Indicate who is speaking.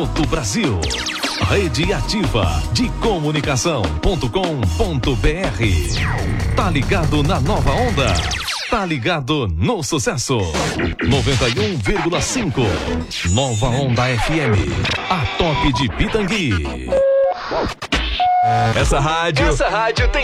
Speaker 1: do Brasil. Rede Ativa de Comunicação.com.br. Tá ligado na nova onda? Tá ligado no sucesso. 91,5. Nova Onda FM. A top de Pitangui. Essa rádio tem